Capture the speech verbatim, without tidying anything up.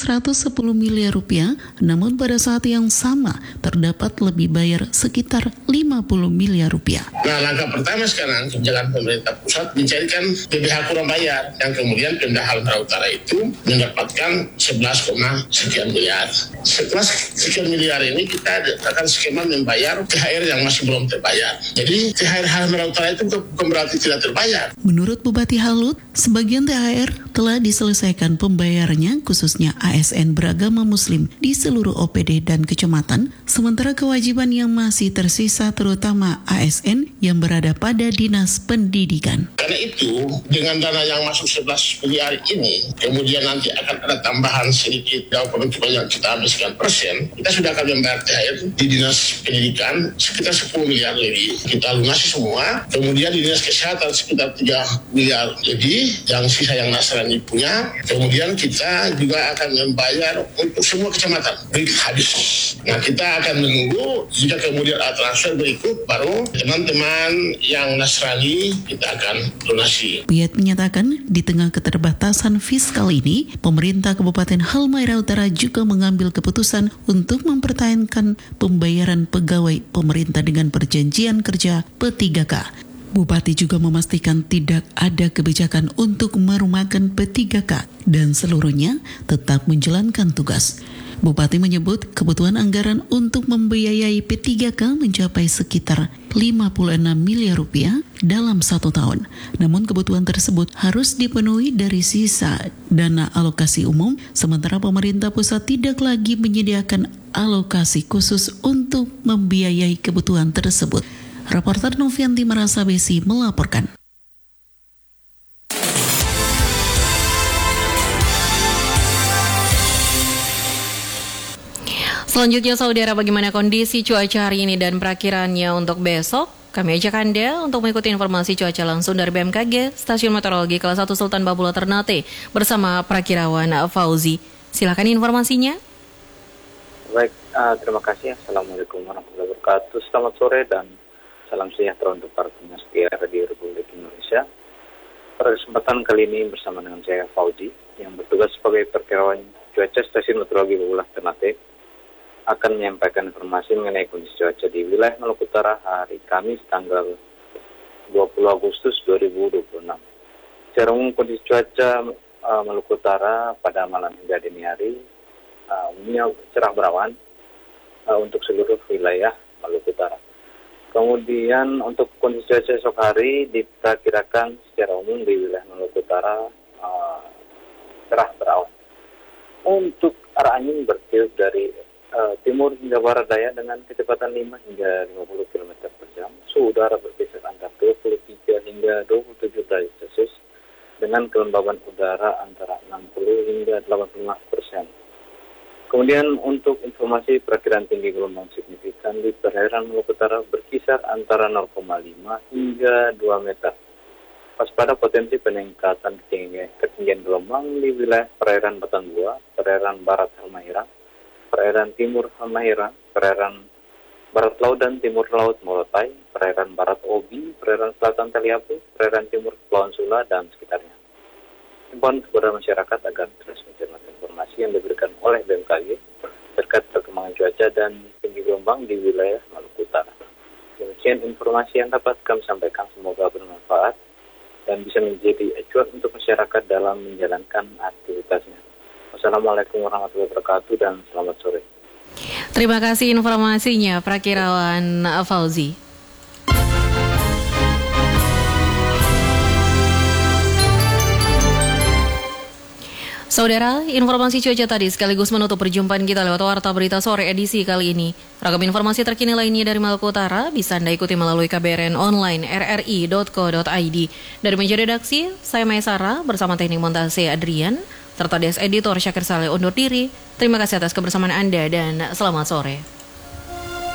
seratus sepuluh miliar rupiah, namun pada saat yang sama terdapat lebih bayar sekitar lima puluh miliar rupiah. Nah, langkah pertama sekarang kebijakan pemerintah pusat mencarikan B B H kurang bayar, yang kemudian Pemda Halmahera Utara itu mendapatkan sebelas, sekian miliar. Setelah sekian miliar ini kita akan skema membayar T H R yang masih belum terbayar. Jadi T H R Halmahera Utara itu bukan berarti tidak terbayar. Menurut Bupati Halut, sebagian T H R telah diselesaikan pembayarannya khususnya A S N beragama Muslim di seluruh O P D dan kecamatan, sementara kewajiban yang masih tersisa terutama A S N yang berada pada Dinas Pendidikan. Karena itu, dengan dana yang masuk sebelas miliar ini, kemudian nanti akan ada tambahan sedikit dalam penutupan yang kita habiskan persen, kita sudah akan membayar T H R di Dinas Pendidikan sekitar sepuluh miliar lebih. Kita lunasi semua, kemudian di Dinas Kesehatan sekitar tiga miliar lebih, yang sisa yang Nasrani punya, kemudian kita juga akan membayar untuk semua kecamatan. Begitu habis. Nah, kita akan menunggu jika kemudian ada transfer berikut, baru teman-teman yang Nasrani kita akan donasi. Piat menyatakan di tengah keterbatasan fiskal ini, pemerintah Kabupaten Halmahera Utara juga mengambil keputusan untuk mempertahankan pembayaran pegawai pemerintah dengan perjanjian kerja P tiga K. Bupati juga memastikan tidak ada kebijakan untuk merumahkan P tiga K dan seluruhnya tetap menjalankan tugas. Bupati menyebut kebutuhan anggaran untuk membiayai P tiga K mencapai sekitar lima puluh enam miliar rupiah dalam satu tahun. Namun kebutuhan tersebut harus dipenuhi dari sisa dana alokasi umum, sementara pemerintah pusat tidak lagi menyediakan alokasi khusus untuk membiayai kebutuhan tersebut. Reporter Novianti Marasabesi melaporkan. Selanjutnya, saudara, bagaimana kondisi cuaca hari ini dan perakirannya untuk besok? Kami ajak Anda untuk mengikuti informasi cuaca langsung dari B M K G, Stasiun Meteorologi Kelas satu Sultan Babula Ternate, bersama Prakirawan Fauzi. Silakan informasinya. Baik, uh, terima kasih. Assalamualaikum warahmatullahi wabarakatuh. Selamat sore dan salam sejahtera untuk para pendengar setia Radio Republik Indonesia. Pada kesempatan kali ini bersama dengan saya Fauzi yang bertugas sebagai perkirawan cuaca Stasiun Meteorologi Babula Ternate akan menyampaikan informasi mengenai kondisi cuaca di wilayah Maluku Utara hari Kamis tanggal dua puluh Agustus dua ribu dua puluh enam. Secara umum kondisi cuaca uh, Maluku Utara pada malam hingga dini hari uh, umumnya cerah berawan uh, untuk seluruh wilayah Maluku Utara. Kemudian untuk kondisi cuaca esok hari diperkirakan secara umum di wilayah Maluku Utara uh, cerah berawan. Untuk arah angin bertiup dari uh, timur hingga barat daya dengan kecepatan lima hingga lima puluh kilometer per jam. Suhu udara berkisar antara dua puluh tiga hingga dua puluh tujuh derajat Celcius dengan kelembaban udara antara enam puluh hingga delapan puluh lima persen. Kemudian untuk informasi perakhiran tinggi gelombang signifikan di perairan Maluku Utara berkisar antara nol koma lima hingga dua meter. Waspada potensi peningkatan ketinggian, ketinggian gelombang di wilayah perairan Batanuwa, perairan barat Halmahera, perairan timur Halmahera, perairan barat laut dan timur laut Morotai, perairan barat Obi, perairan selatan Taliabu, perairan timur Kepulauan Sula dan sekitarnya. Himbauan kepada masyarakat agar terus mencermati informasi yang diberikan oleh B M K G terkait perkembangan cuaca dan tinggi gelombang di wilayah Maluku Utara. Demikian informasi yang dapat kami sampaikan, semoga bermanfaat dan bisa menjadi acuan untuk masyarakat dalam menjalankan aktivitasnya. Wassalamualaikum warahmatullahi wabarakatuh dan selamat sore. Terima kasih informasinya, Prakirawan Fauzi. Saudara, informasi cuaca tadi sekaligus menutup perjumpaan kita lewat Warta Berita Sore edisi kali ini. Ragam informasi terkini lainnya dari Maluku Utara bisa Anda ikuti melalui K B R N online r r i dot co dot i d. Dari meja redaksi, saya Maesara bersama teknik montase Adrian, serta Des Editor Syakir Saleh undur diri. Terima kasih atas kebersamaan Anda dan selamat sore.